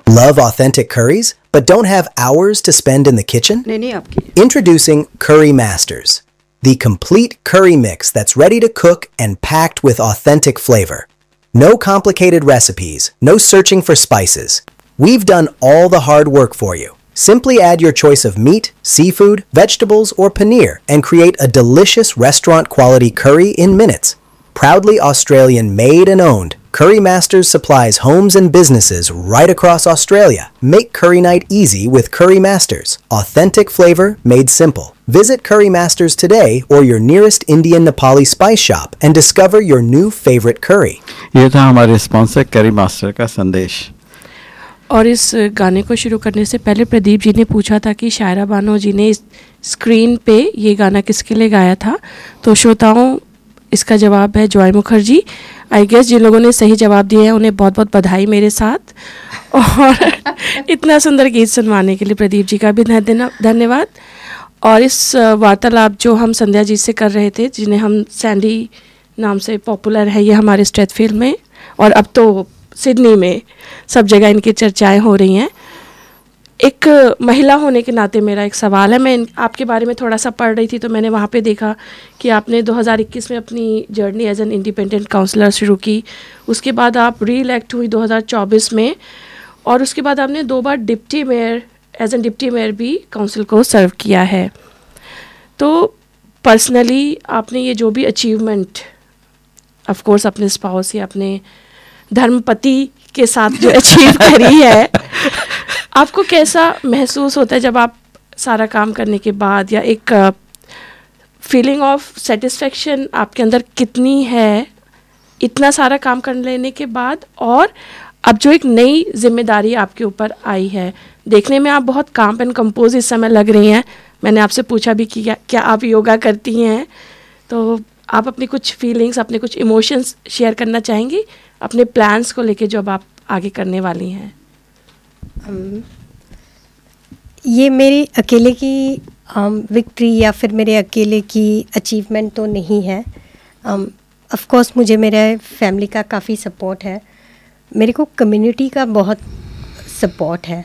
Love authentic curries, but don't have hours to spend in the kitchen? नहीं आपकी Introducing Curry Masters, the complete curry mix that's ready to cook and packed with authentic flavor. No complicated recipes, no searching for spices. We've done all the hard work for you. Simply add your choice of meat, seafood, vegetables, or paneer and create a delicious restaurant-quality curry in minutes. Proudly Australian made and owned, Curry Masters supplies homes and businesses right across Australia. Make curry night easy with Curry Masters. Authentic flavor made simple. Visit Curry Masters today or your nearest Indian Nepali spice shop and discover your new favorite curry. ये था हमारे sponsor करी master का संदेश। और इस गाने को शुरू करने से पहले प्रदीप जी ने पूछा था कि शायरा बानो जी ने स्क्रीन पे ये गाना किसके लिए गाया था, तो श्रोताओं इसका जवाब है जॉय मुखर्जी। आई गेस जिन लोगों ने सही जवाब दिया है उन्हें बहुत बहुत बधाई मेरे साथ, और इतना सुंदर गीत सुनवाने के लिए प्रदीप जी का भी धन्यवाद। और इस वार्तालाप जो हम संध्या जी से कर रहे थे, जिन्हें हम सैंडी नाम से पॉपुलर है ये हमारे स्ट्रेथफील्ड में, और अब तो सिडनी में सब जगह इनकी चर्चाएं हो रही हैं। एक महिला होने के नाते मेरा एक सवाल है, मैं आपके बारे में थोड़ा सा पढ़ रही थी तो मैंने वहाँ पे देखा कि आपने 2021 में अपनी journey as an independent counsellor शुरू की, उसके बाद आप री इलेक्ट हुई 2024 में, और उसके बाद आपने 2 बार deputy mayor as an deputy mayor भी काउंसिल को सर्व किया है। तो पर्सनली आपने ये जो भी अचीवमेंट ऑफ कोर्स अपने स्पाउस या अपने धर्मपति के साथ जो अचीव करी है, आपको कैसा महसूस होता है जब आप सारा काम करने के बाद, या एक फीलिंग ऑफ सेटिस्फेक्शन आपके अंदर कितनी है इतना सारा काम कर लेने के बाद, और अब जो एक नई जिम्मेदारी आपके ऊपर आई है? देखने में आप बहुत काम एंड कंपोज इस समय लग रही हैं। मैंने आपसे पूछा भी कि क्या आप योगा करती हैं, तो आप अपनी कुछ फीलिंग्स, अपने कुछ इमोशंस शेयर करना चाहेंगी अपने प्लान्स को लेके जो अब आप आगे करने वाली हैं? ये मेरी अकेले की विक्ट्री या फिर मेरे अकेले की अचीवमेंट तो नहीं है। ऑफ कोर्स मुझे मेरे फैमिली का काफ़ी सपोर्ट है, मेरे को कम्युनिटी का बहुत सपोर्ट है।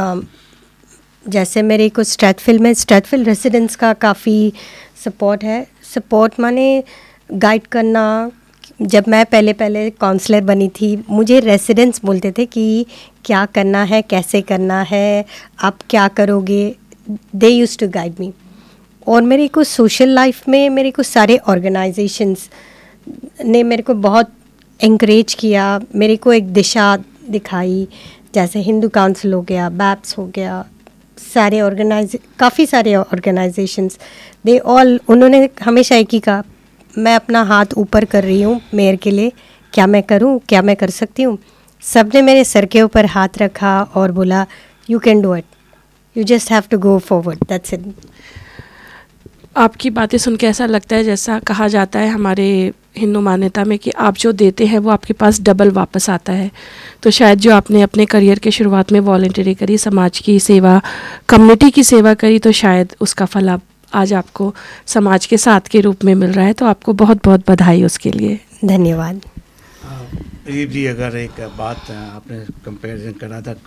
जैसे मेरे को स्ट्रैथफील्ड रेसिडेंट्स का काफ़ी सपोर्ट है। सपोर्ट माने गाइड करना। जब मैं पहले काउंसलर बनी थी, मुझे रेसिडेंट्स बोलते थे कि क्या करना है, कैसे करना है, आप क्या करोगे, they used to guide me. और मेरे को सोशल लाइफ में मेरे को सारे ऑर्गेनाइजेशंस ने मेरे को बहुत encourage किया, मेरे को एक दिशा दिखाई। जैसे हिंदू काउंसिल हो गया, बैप्स हो गया, काफ़ी सारे ऑर्गेनाइजेशंस, दे ऑल, उन्होंने हमेशा एक ही कहा, मैं अपना हाथ ऊपर कर रही हूँ मेयर के लिए, क्या मैं करूँ, क्या मैं कर सकती हूँ। सब ने मेरे सर के ऊपर हाथ रखा और बोला you can do it, you just have to go forward, that's it. आपकी बातें सुन के ऐसा लगता है, जैसा कहा जाता है हमारे हिंदू मान्यता में कि आप जो देते हैं वो आपके पास डबल वापस आता है। तो शायद जो आपने अपने करियर के शुरुआत में वॉलंटियरी करी, समाज की सेवा, कम्युनिटी की सेवा करी, तो शायद उसका फल आप आज आपको समाज के साथ के रूप में मिल रहा है। तो आपको बहुत बहुत बधाई उसके लिए। धन्यवाद। प्रदीप जी, अगर एक बात आपने कंपैरिजन करा था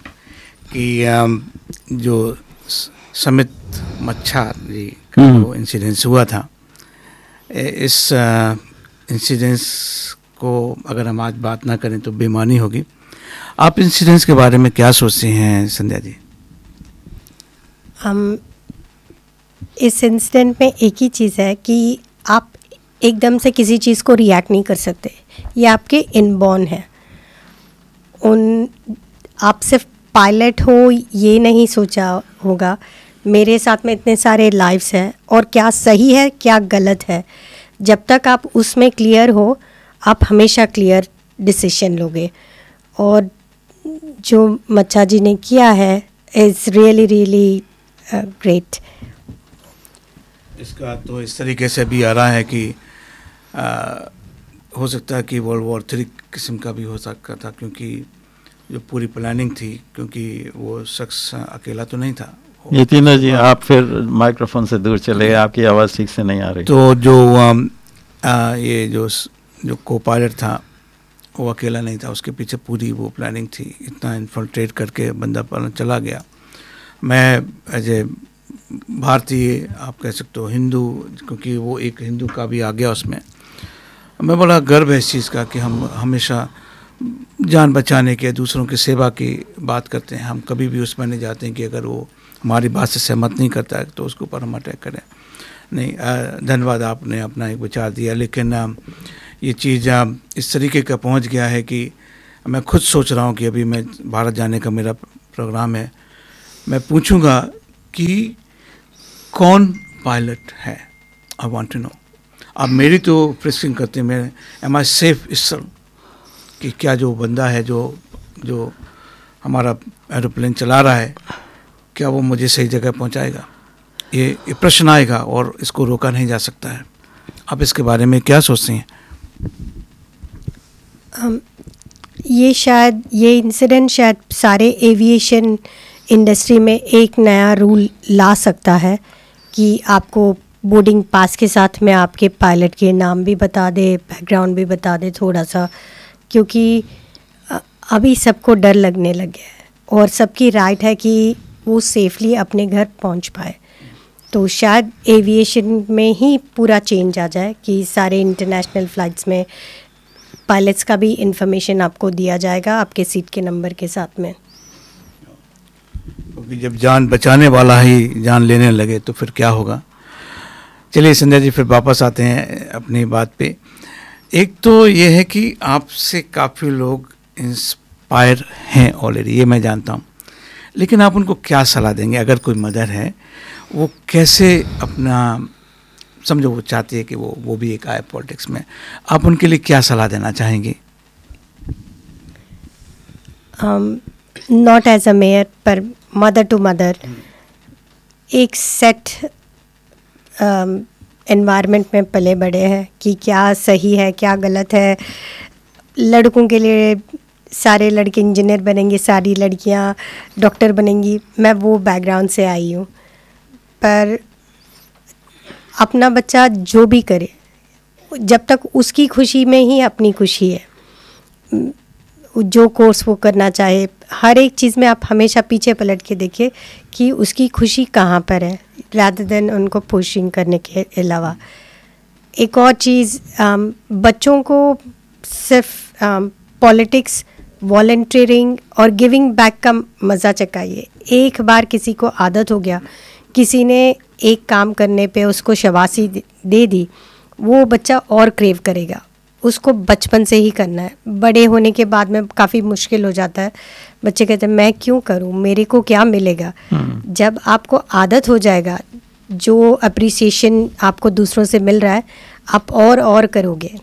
कि जो समित मच्छा जी का जो इंसिडेंस हुआ था, इस इंसिडेंस को अगर हम आज बात ना करें तो बेमानी होगी। आप इंसिडेंस के बारे में क्या सोचते हैं संध्या जी? इस इंसिडेंट में एक ही चीज़ है कि आप एकदम से किसी चीज़ को रिएक्ट नहीं कर सकते, ये आपके इनबॉर्न है। आप सिर्फ पायलट हो ये नहीं सोचा होगा, मेरे साथ में इतने सारे लाइव्स हैं और क्या सही है क्या गलत है, जब तक आप उसमें क्लियर हो आप हमेशा क्लियर डिसीजन लोगे। और जो मच्छा जी ने किया है इज़ रियली ग्रेट। इसका तो इस तरीके से भी आ रहा है कि हो सकता है कि वर्ल्ड वॉर 3 किस्म का भी हो सकता था, क्योंकि जो पूरी प्लानिंग थी, क्योंकि वो शख्स अकेला तो नहीं था। ये तीनों जी, आप फिर माइक्रोफोन से दूर चले गए, आपकी आवाज़ ठीक से नहीं आ रही। तो जो ये जो को पायलट था वो अकेला नहीं था, उसके पीछे पूरी वो प्लानिंग थी। इतना इन्फिल्ट्रेट करके बंदा चला गया। मैं एज ए भारतीय, आप कह सकते हो हिंदू, क्योंकि वो एक हिंदू का भी आ गया उसमें, मैं बड़ा गर्व है इस चीज़ का कि हम हमेशा जान बचाने के, दूसरों की सेवा की बात करते हैं। हम कभी भी उसमें नहीं जाते हैं कि अगर वो हमारी बात से सहमत नहीं करता है तो उसके ऊपर हम अटैक करें। नहीं, धन्यवाद, आपने अपना एक विचार दिया। लेकिन ये चीज़ इस तरीके का पहुंच गया है कि मैं खुद सोच रहा हूं कि अभी मैं भारत जाने का मेरा प्रोग्राम है, मैं पूछूंगा कि कौन पायलट है, आई वांट टू नो। अब मेरी तो फ्रिस्किंग करते हैं, मैं एम आई सेफ इस कि क्या जो बंदा है जो हमारा एरोप्लेन चला रहा है, क्या वो मुझे सही जगह पहुंचाएगा? ये प्रश्न आएगा और इसको रोका नहीं जा सकता है। आप इसके बारे में क्या सोचते हैं? ये इंसिडेंट शायद सारे एविएशन इंडस्ट्री में एक नया रूल ला सकता है कि आपको बोर्डिंग पास के साथ में आपके पायलट के नाम भी बता दे, बैकग्राउंड भी बता दे थोड़ा सा, क्योंकि अभी सबको डर लगने लग गया है और सबकी राइट है कि वो सेफली अपने घर पहुंच पाए। तो शायद एविएशन में ही पूरा चेंज आ जाए कि सारे इंटरनेशनल फ़्लाइट्स में पायलट्स का भी इंफॉर्मेशन आपको दिया जाएगा आपके सीट के नंबर के साथ में। क्योंकि जब जान बचाने वाला ही जान लेने लगे तो फिर क्या होगा। चलिए संध्या जी, फिर वापस आते हैं अपनी बात पे। एक तो ये है कि आपसे काफ़ी लोग इंस्पायर हैं ऑलरेडी, ये मैं जानता हूँ, लेकिन आप उनको क्या सलाह देंगे? अगर कोई मदर है, वो कैसे अपना, समझो वो चाहती है कि वो भी एक आए पॉलिटिक्स में, आप उनके लिए क्या सलाह देना चाहेंगे? नॉट एज अ मेयर, पर मदर टू मदर एक सेट एनवायरनमेंट में पले बड़े हैं कि क्या सही है क्या गलत है। लड़कों के लिए सारे लड़के इंजीनियर बनेंगे, सारी लड़कियां डॉक्टर बनेंगी। मैं वो बैकग्राउंड से आई हूँ, पर अपना बच्चा जो भी करे, जब तक उसकी खुशी में ही अपनी खुशी है, जो कोर्स वो करना चाहे, हर एक चीज़ में आप हमेशा पीछे पलट के देखिए कि उसकी खुशी कहाँ पर है, रादर देन उनको पुशिंग करने के अलावा। एक और चीज़, बच्चों को सिर्फ पॉलिटिक्स, वॉलंटियरिंग और गिविंग बैक का मज़ा चकाइए। एक बार किसी को आदत हो गया, किसी ने एक काम करने पे उसको शाबाशी दे दी, वो बच्चा और क्रेव करेगा। उसको बचपन से ही करना है। बड़े होने के बाद में काफ़ी मुश्किल हो जाता है। बच्चे कहते हैं मैं क्यों करूं, मेरे को क्या मिलेगा। जब आपको आदत हो जाएगा, जो अप्रिसिएशन आपको दूसरों से मिल रहा है, आप और करोगे।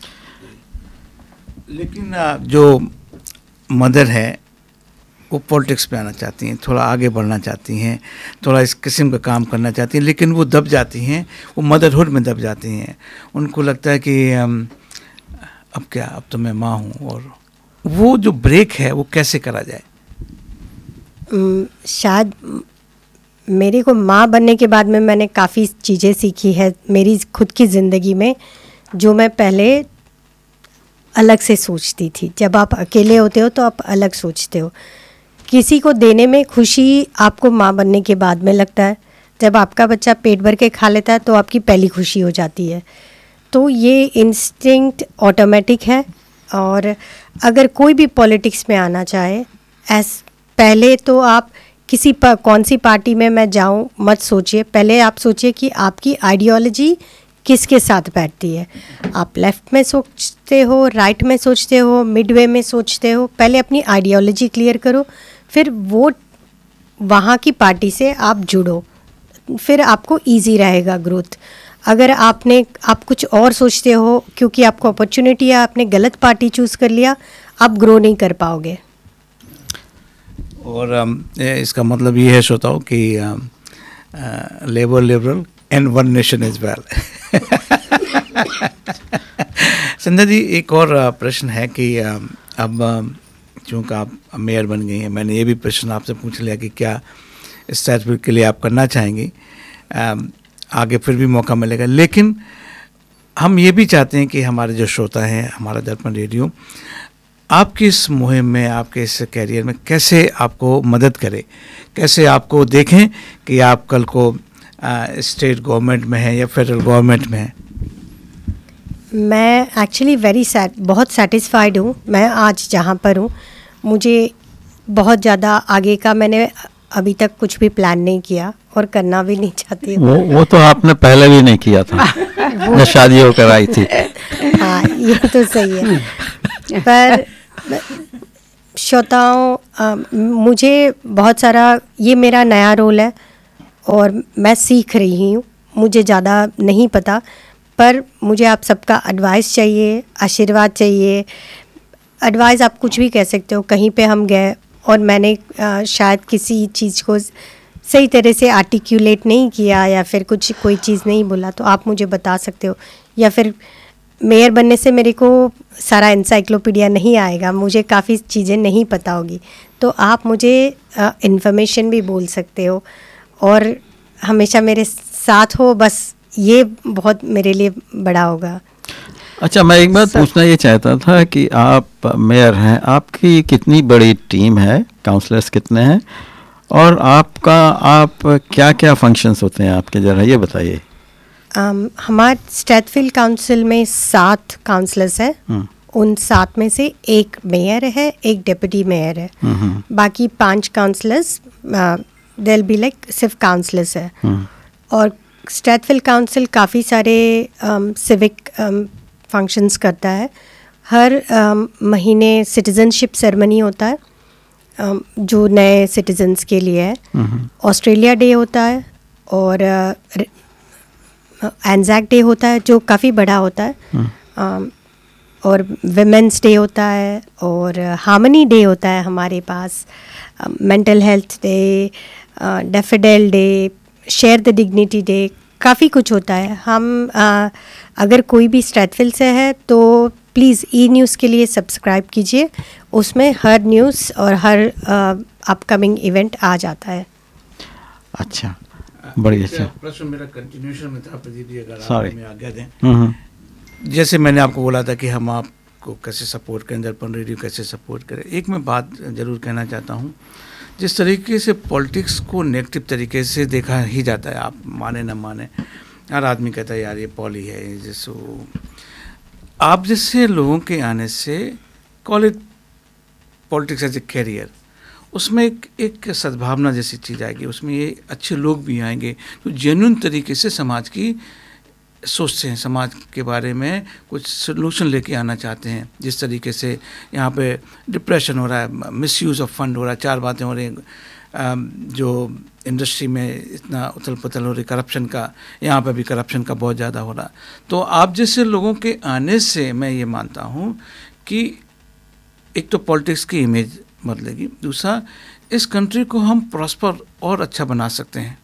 लेकिन जो मदर है वो पॉलिटिक्स में आना चाहती हैं, थोड़ा आगे बढ़ना चाहती हैं, थोड़ा इस किस्म का काम करना चाहती हैं, लेकिन वो दब जाती हैं, वो मदरहुड में दब जाती हैं। उनको लगता है कि अब क्या, अब तो मैं माँ हूँ। और वो जो ब्रेक है वो कैसे करा जाए? शायद मेरे को माँ बनने के बाद में मैंने काफ़ी चीज़ें सीखी है मेरी खुद की ज़िंदगी में, जो मैं पहले अलग से सोचती थी। जब आप अकेले होते हो तो आप अलग सोचते हो। किसी को देने में खुशी आपको माँ बनने के बाद में लगता है। जब आपका बच्चा पेट भर के खा लेता है तो आपकी पहली खुशी हो जाती है। तो ये इंस्टिंक्ट ऑटोमेटिक है। और अगर कोई भी पॉलिटिक्स में आना चाहे, पहले तो आप कौन सी पार्टी में मैं जाऊं मत सोचिए। पहले आप सोचिए कि आपकी आइडियोलॉजी किसके साथ बैठती है। आप लेफ़्ट में सोचते हो, राइट में सोचते हो, मिडवे में सोचते हो। पहले अपनी आइडियोलॉजी क्लियर करो, फिर वो वहाँ की पार्टी से आप जुड़ो, फिर आपको इजी रहेगा ग्रोथ। अगर आप कुछ और सोचते हो, क्योंकि आपको अपॉर्चुनिटी है, आपने गलत पार्टी चूज़ कर लिया, आप ग्रो नहीं कर पाओगे। और इसका मतलब ये है श्रोताओं कि labour liberal and one nation is well. Sandhya ji, एक और प्रश्न है कि अब चूँकि आप मेयर बन गई हैं, मैंने ये भी प्रश्न आपसे पूछ लिया कि क्या इस सर्टिफिकेट के लिए आप करना चाहेंगी। आगे फिर भी मौका मिलेगा, लेकिन हम ये भी चाहते हैं कि हमारे जो श्रोता हैं, हमारा दर्पण रेडियो आपकी इस मुहिम में, आपके इस कैरियर में कैसे आपको मदद करे, कैसे आपको देखें कि आप कल को स्टेट गवर्नमेंट में हैं या फेडरल गवर्नमेंट में हैं। मैं एक्चुअली बहुत सेटिस्फाइड हूँ मैं आज जहाँ पर हूँ। मुझे बहुत ज़्यादा आगे का मैंने अभी तक कुछ भी प्लान नहीं किया और करना भी नहीं चाहती हूँ। वो तो आपने पहले भी नहीं किया था जब शादी होकर आई थी। हाँ, ये तो सही है। पर श्रोताओं, मुझे बहुत सारा, ये मेरा नया रोल है और मैं सीख रही हूँ, मुझे ज़्यादा नहीं पता, पर मुझे आप सबका एडवाइस चाहिए, आशीर्वाद चाहिए। एडवाइस आप कुछ भी कह सकते हो। कहीं पे हम गए और मैंने शायद किसी चीज़ को सही तरह से आर्टिकुलेट नहीं किया या फिर कोई चीज़ नहीं बोला, तो आप मुझे बता सकते हो। या फिर मेयर बनने से मेरे को सारा इंसाइक्लोपीडिया नहीं आएगा, मुझे काफ़ी चीज़ें नहीं पता होगी, तो आप मुझे इन्फॉर्मेशन भी बोल सकते हो और हमेशा मेरे साथ हो, बस ये बहुत मेरे लिए बड़ा होगा। अच्छा, मैं एक बात पूछना ये चाहता था कि आप मेयर हैं, आपकी कितनी बड़ी टीम है, काउंसलर्स कितने हैं और आप क्या क्या फंक्शंस होते हैं आपके, जरा ये बताइए। हमारे स्ट्रैथफील्ड काउंसिल में 7 काउंसलर्स हैं। उन 7 में से एक मेयर है, एक डिप्टी मेयर है, बाकी 5 काउंसलर्स देयर बी लाइक सिर्फ काउंसलर्स है। और स्ट्रैथफील्ड काउंसिल काफ़ी सारे सिविक फंक्शंस करता है। हर महीने सिटीजनशिप सेरेमनी होता है जो नए सिटीजन्स के लिए है। ऑस्ट्रेलिया डे होता है और एंजैक डे होता है जो काफ़ी बड़ा होता है, और विमेंस डे होता है और हार्मनी डे होता है हमारे पास, mental health day, daffodil day, share the dignity day, काफ़ी कुछ होता है। हम अगर कोई भी स्ट्रैथफील्ड से है तो प्लीज़ ई-न्यूज़ के लिए सब्सक्राइब कीजिए, उसमें हर न्यूज़ और हर अपकमिंग इवेंट आ जाता है। अच्छा, बड़ी अच्छा। प्रश्न मेरा कंटिन्यूशन में था प्रदीप जी, अगर Sorry. आप हमें आज्ञा दें। जैसे मैंने आपको बोला था कि हम आपको कैसे सपोर्ट करें, दर्पण रेडियो कैसे सपोर्ट करें, एक मैं बात ज़रूर कहना चाहता हूँ। जिस तरीके से पॉलिटिक्स को नेगेटिव तरीके से देखा ही जाता है, आप माने न माने, हर आदमी कहता है यार ये पॉली है, जैसे आप जैसे लोगों के आने से call it politics as a career, उसमें एक सद्भावना जैसी चीज़ आएगी, उसमें ये अच्छे लोग भी आएंगे तो जेन्युइन तरीके से समाज की सोचते हैं, समाज के बारे में कुछ सोल्यूशन लेके आना चाहते हैं। जिस तरीके से यहाँ पे डिप्रेशन हो रहा है, मिसयूज़ ऑफ फंड हो रहा है, 4 बातें हो रही हैं, जो इंडस्ट्री में इतना उथल पुथल हो रही, करप्शन का, यहाँ पे भी करप्शन का बहुत ज़्यादा हो रहा। तो आप जैसे लोगों के आने से मैं ये मानता हूँ कि एक तो पॉलिटिक्स की इमेज बदलेगी, दूसरा इस कंट्री को हम प्रॉस्पर और अच्छा बना सकते हैं।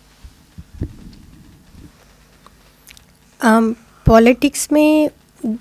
पॉलिटिक्स में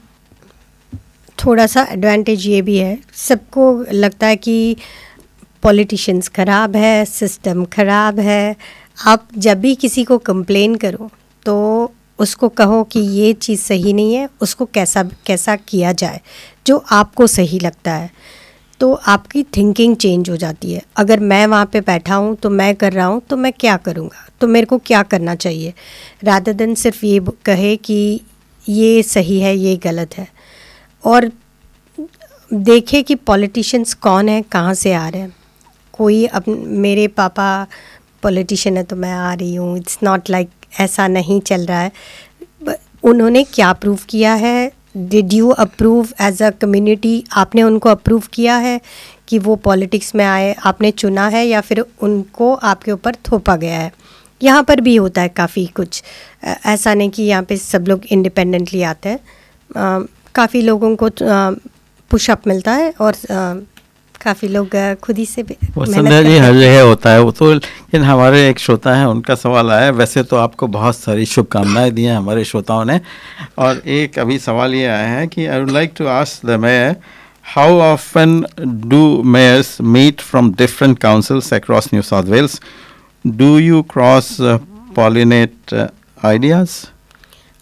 थोड़ा सा एडवांटेज ये भी है, सबको लगता है कि पॉलिटिशियंस ख़राब है, सिस्टम ख़राब है। आप जब भी किसी को कंप्लेन करो तो उसको कहो कि ये चीज़ सही नहीं है, उसको कैसा किया जाए जो आपको सही लगता है, तो आपकी थिंकिंग चेंज हो जाती है। अगर मैं वहाँ पे बैठा हूँ तो मैं कर रहा हूँ तो मैं क्या करूँगा, तो मेरे को क्या करना चाहिए, रादर देन सिर्फ ये कहे कि ये सही है ये गलत है। और देखे कि पॉलिटिशियंस कौन है, कहाँ से आ रहे हैं। कोई मेरे पापा पॉलिटिशियन है तो मैं आ रही हूँ, इट्स नॉट लाइक ऐसा नहीं चल रहा है। उन्होंने क्या प्रूव किया है, did you approve as a community, आपने उनको अप्रूव किया है कि वो पॉलिटिक्स में आए, आपने चुना है या फिर उनको आपके ऊपर थोपा गया है। यहाँ पर भी होता है काफ़ी कुछ, ऐसा नहीं कि यहाँ पे सब लोग इंडिपेंडेंटली आते हैं, काफ़ी लोगों को पुशअप मिलता है और काफ़ी लोग खुद ही से संध्या जी हर जगह होता है वो तो। लेकिन हमारे एक श्रोता हैं, उनका सवाल आया, वैसे तो आपको बहुत सारी शुभकामनाएं दी हैं हमारे श्रोताओं ने, और एक अभी सवाल ये आया है कि I would like to ask the mayor, how often do Myers meet from different councils across new south Wales? Do you cross pollinate ideas?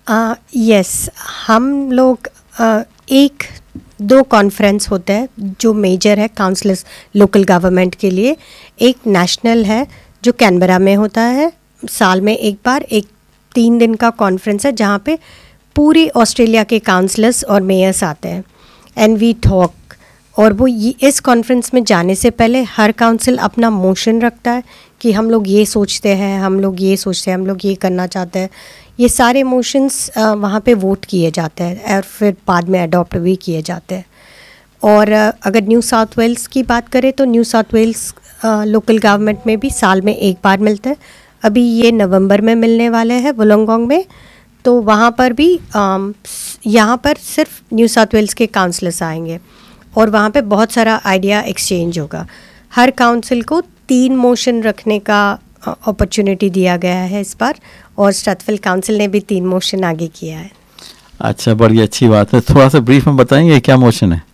Yes, हम लोग एक दो कॉन्फ्रेंस होते हैं जो मेजर है काउंसिलर्स लोकल गवर्नमेंट के लिए। एक नेशनल है जो कैनबरा में होता है साल में एक बार, एक 3 दिन का कॉन्फ्रेंस है जहाँ पे पूरी ऑस्ट्रेलिया के काउंसलर्स और मेयर्स आते हैं एंड वी टॉक। और वो इस कॉन्फ्रेंस में जाने से पहले हर काउंसिल अपना मोशन रखता है कि हम लोग ये सोचते हैं, हम लोग ये सोचते हैं, हम लोग ये करना चाहते हैं। ये सारे मोशंस वहाँ पे वोट किए जाते हैं और फिर बाद में अडॉप्ट भी किए जाते हैं। और अगर न्यू साउथ वेल्स की बात करें तो new south Wales local government में भी साल में एक बार मिलता है। अभी ये नवंबर में मिलने वाले हैं वोलोंगोंग में, तो वहाँ पर भी यहाँ पर सिर्फ न्यू साउथ वेल्स के काउंसलर्स आएंगे और वहाँ पे बहुत सारा आइडिया एक्सचेंज होगा। हर काउंसिल को 3 मोशन रखने का अपॉर्चुनिटी दिया गया है इस बार, और स्ट्रैथविल काउंसिल ने भी 3 मोशन आगे किया है। अच्छा, बड़ी अच्छी बात है। थोड़ा सा ब्रीफ में बताएंगे क्या मोशन है?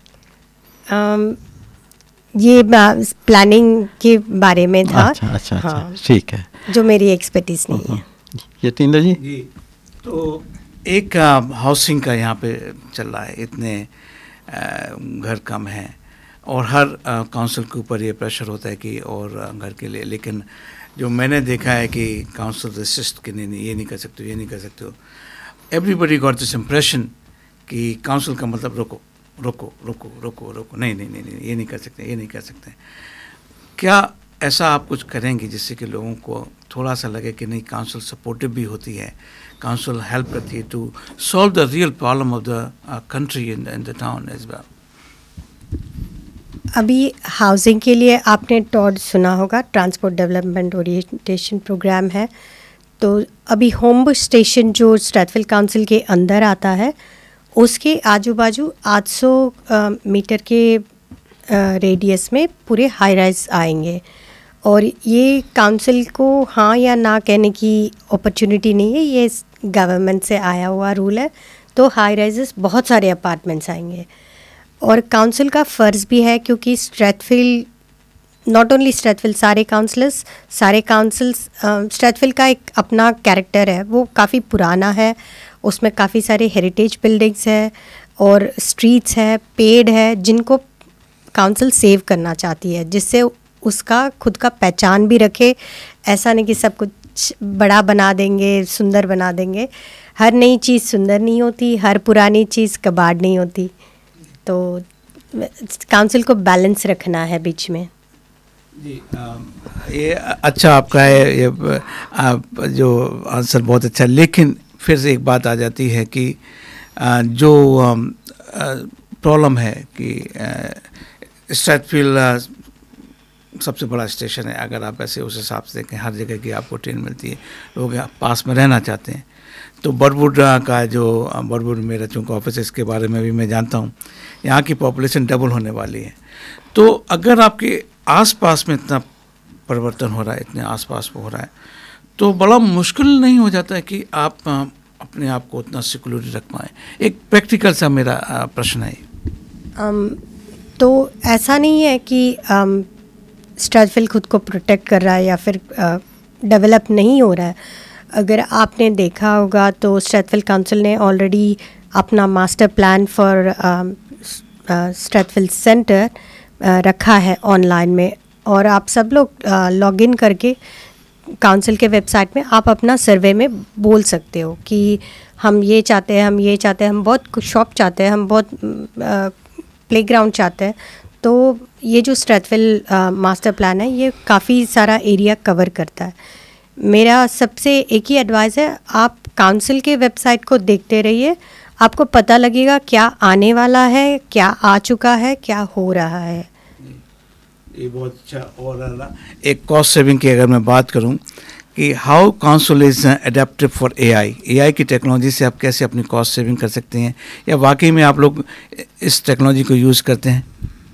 ये प्लानिंग के बारे में था। अच्छा, हाँ, ठीक है, जो मेरी एक्सपर्टीज नहीं है। यतीन्द्र जी? जी, तो एक हाउसिंग का यहाँ पे चल रहा है, इतने घर कम हैं और हर काउंसिल के ऊपर ये प्रेशर होता है कि और घर के लिए। लेकिन जो मैंने देखा है कि काउंसिल रेसिस्ट कि नहीं ये नहीं कर सकते, ये नहीं कर सकते हो। एवरीबडी गॉट दिस इम्प्रेशन कि काउंसिल का मतलब रोको रोको रोको रोको रोको, नहीं नहीं नहीं नहीं ये नहीं कर सकते, ये नहीं कर सकते। क्या ऐसा आप कुछ करेंगे जिससे कि लोगों को थोड़ा सा लगे कि नहीं, काउंसिल सपोर्टिव भी होती है, काउंसिल हेल्प करती है to solve the real problem of the country in the town as well? अभी हाउसिंग के लिए आपने टॉड सुना होगा, ट्रांसपोर्ट डेवलपमेंट ओरिएंटेशन प्रोग्राम है। तो अभी होमबुश स्टेशन जो स्ट्रैथविल काउंसिल के अंदर आता है, उसके आजू बाजू 800 मीटर के रेडियस में पूरे हाई राइज आएंगे। और ये काउंसिल को हाँ या ना कहने की अपॉर्चुनिटी नहीं है, ये गवर्नमेंट से आया हुआ रूल है। तो हाई राइजेस बहुत सारे अपार्टमेंट्स आएंगे और काउंसिल का फ़र्ज़ भी है, क्योंकि स्ट्रैथविल, नॉट ओनली स्ट्रैथविल, सारे काउंसिल्स स्ट्रैथविल का एक अपना कैरेक्टर है, वो काफ़ी पुराना है, उसमें काफ़ी सारे हेरिटेज बिल्डिंग्स है और स्ट्रीट्स है, पेड़ है, जिनको काउंसिल सेव करना चाहती है, जिससे उसका खुद का पहचान भी रखे। ऐसा नहीं कि सब कुछ बड़ा बना देंगे, सुंदर बना देंगे। हर नई चीज़ सुंदर नहीं होती, हर पुरानी चीज़ कबाड़ नहीं होती। तो काउंसिल को बैलेंस रखना है बीच में। जी, ये अच्छा आपका है, ये जो आंसर बहुत अच्छा। लेकिन फिर से एक बात आ जाती है कि जो प्रॉब्लम है कि स्ट्रैथविल सबसे बड़ा स्टेशन है। अगर आप ऐसे उस हिसाब से देखें, हर जगह की आपको ट्रेन मिलती है, लोग पास में रहना चाहते हैं। तो बर्डवुड का जो बर्डवुड मेरा चूँकि ऑफिस है, इसके बारे में भी मैं जानता हूँ, यहाँ की पॉपुलेशन डबल होने वाली है। तो अगर आपके आसपास में इतना परिवर्तन हो रहा है, इतने आसपास में हो रहा है, तो बड़ा मुश्किल नहीं हो जाता है कि आप अपने आप को उतना सिक्योरिटी रख पाएँ? एक प्रैक्टिकल सा मेरा प्रश्न है। तो ऐसा नहीं है कि स्ट्रैथविल खुद को प्रोटेक्ट कर रहा है या फिर डेवलप नहीं हो रहा है। अगर आपने देखा होगा तो स्ट्रैथविल काउंसिल ने ऑलरेडी अपना मास्टर प्लान फॉर स्ट्रैथविल सेंटर रखा है ऑनलाइन में, और आप सब लोग लॉग इन करके काउंसिल के वेबसाइट में आप अपना सर्वे में बोल सकते हो कि हम ये चाहते हैं, हम ये चाहते हैं, हम बहुत शॉप चाहते हैं, हम बहुत प्लेग्राउंड चाहते हैं। तो ये जो स्ट्रैथविल मास्टर प्लान है, ये काफ़ी सारा एरिया कवर करता है। मेरा सबसे एक ही एडवाइस है, आप काउंसिल के वेबसाइट को देखते रहिए, आपको पता लगेगा क्या आने वाला है, क्या आ चुका है, क्या हो रहा है। ये बहुत अच्छा। और एक कॉस्ट सेविंग की अगर मैं बात करूं कि how council is adaptive for AI की टेक्नोलॉजी से आप कैसे अपनी कॉस्ट सेविंग कर सकते हैं, या वाकई में आप लोग इस टेक्नोलॉजी को यूज़ करते हैं?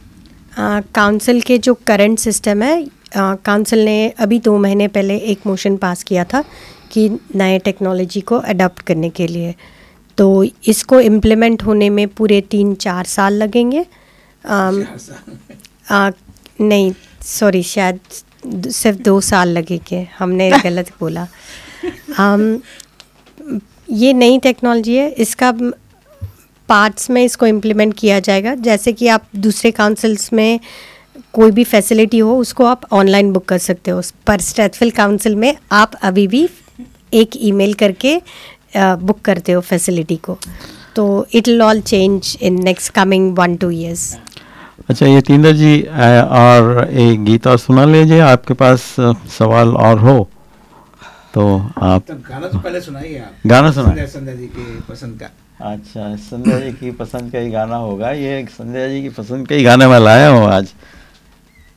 काउंसिल के जो करंट सिस्टम है, काउंसिल ने अभी 2 महीने पहले एक मोशन पास किया था कि नए टेक्नोलॉजी को अडॉप्ट करने के लिए। तो इसको इम्प्लीमेंट होने में पूरे 3-4 साल लगेंगे। नहीं सॉरी, शायद सिर्फ 2 साल लगेंगे, हमने गलत बोला। ये नई टेक्नोलॉजी है, इसका पार्ट्स में इसको इम्प्लीमेंट किया जाएगा। जैसे कि आप दूसरे काउंसिल्स में कोई भी फैसिलिटी हो उसको आप ऑनलाइन बुक कर सकते हो, पर स्ट्रैथफिल काउंसिल में आप अभी भी एक ईमेल करके बुक करते हो फैसिलिटी को। तो it will all change in next coming 1-2 years। अच्छा यतींद्र जी, और एक गीत और सुना लीजिए, आपके पास सवाल और हो तो आप। तो गाना तो पहले सुनाइए आप। गाना सुना संध्या जी की पसंद का। अच्छा, संध्या जी की पसंद का ही गाना होगा, ये संध्या जी की पसंद का ही गाना मैं लाया हूँ आज।